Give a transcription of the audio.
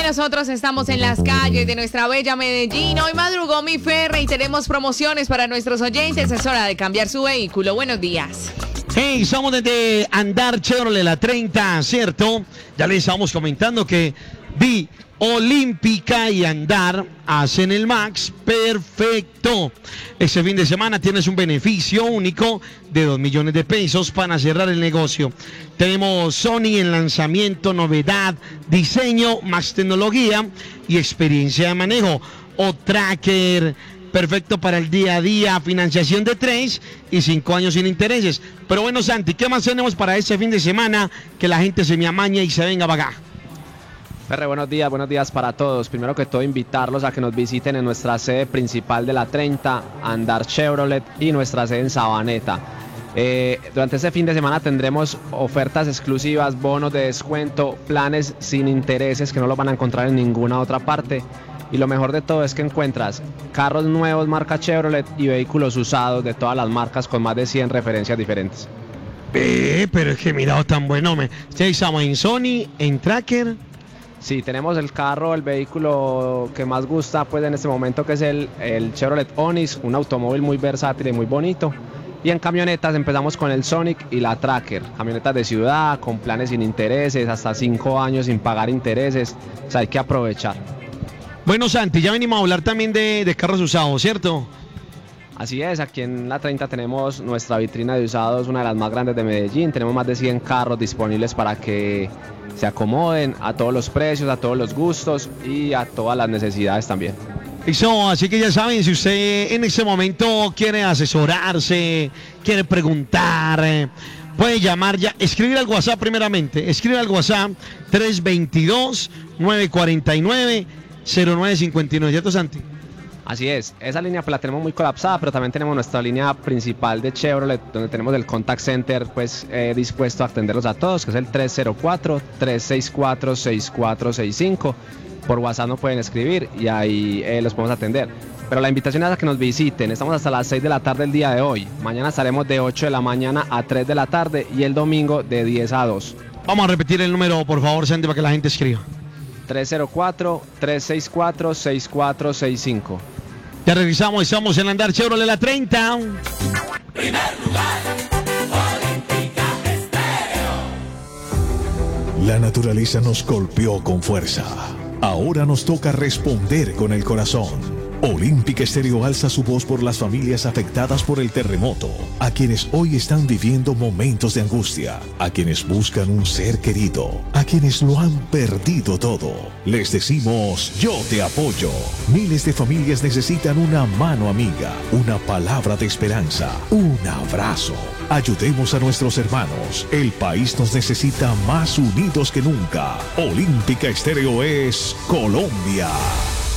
nosotros estamos en las calles de nuestra bella Medellín. Hoy madrugó mi Ferre y tenemos promociones para nuestros oyentes. Es hora de cambiar su vehículo. Buenos días. Hey, somos desde Andar Chevrolet la 30, ¿cierto? Ya les estábamos comentando que vi Olímpica y Andar hacen el Max perfecto. Este fin de semana tienes un beneficio único de 2 millones de pesos para cerrar el negocio. Tenemos Sony en lanzamiento, novedad, diseño, más tecnología y experiencia de manejo. O Tracker, perfecto para el día a día, financiación de 3 y 5 años sin intereses. Pero bueno, Santi, ¿qué más tenemos para este fin de semana? Que la gente se me amañe y se venga a vagar. Ferre, buenos días para todos. Primero que todo, invitarlos a que nos visiten en nuestra sede principal de la 30, Andar Chevrolet, y nuestra sede en Sabaneta. Durante este fin de semana tendremos ofertas exclusivas, bonos de descuento, planes sin intereses que no los van a encontrar en ninguna otra parte. Y lo mejor de todo es que encuentras carros nuevos marca Chevrolet y vehículos usados de todas las marcas con más de 100 referencias diferentes. Pero es que mirado tan bueno, estamos en Sony, en Tracker. Sí, tenemos el carro, el vehículo que más gusta pues en este momento, que es el Chevrolet Onix, un automóvil muy versátil y muy bonito. Y en camionetas empezamos con el Sonic y la Tracker, camionetas de ciudad con planes sin intereses, hasta 5 años sin pagar intereses, o sea, hay que aprovechar. Bueno, Santi, ya venimos a hablar también de carros usados, ¿cierto? Así es, aquí en la 30 tenemos nuestra vitrina de usados, una de las más grandes de Medellín. Tenemos más de 100 carros disponibles para que se acomoden a todos los precios, a todos los gustos y a todas las necesidades también. Eso, así que ya saben, si usted en este momento quiere asesorarse, quiere preguntar, puede llamar ya, escribir al WhatsApp primeramente, escribe al WhatsApp 322-949-0959, ¿cierto, Santi? Así es, esa línea pues la tenemos muy colapsada, pero también tenemos nuestra línea principal de Chevrolet, donde tenemos el contact center pues dispuesto a atenderlos a todos, que es el 304-364-6465. Por WhatsApp nos pueden escribir y ahí los podemos atender. Pero la invitación es a que nos visiten. Estamos hasta las 6 de la tarde el día de hoy. Mañana estaremos de 8 de la mañana a 3 de la tarde y el domingo de 10 a 2. Vamos a repetir el número, por favor, Santi, para que la gente escriba. 304-364-6465. Ya revisamos, estamos en Andar Chevrolet la 30. Primer lugar, Olímpica Estéreo. La naturaleza nos golpeó con fuerza. Ahora nos toca responder con el corazón. Olímpica Estéreo alza su voz por las familias afectadas por el terremoto, a quienes hoy están viviendo momentos de angustia, a quienes buscan un ser querido, a quienes lo han perdido todo. Les decimos, yo te apoyo. Miles de familias necesitan una mano amiga, una palabra de esperanza, un abrazo. Ayudemos a nuestros hermanos. El país nos necesita más unidos que nunca. Olímpica Estéreo es Colombia.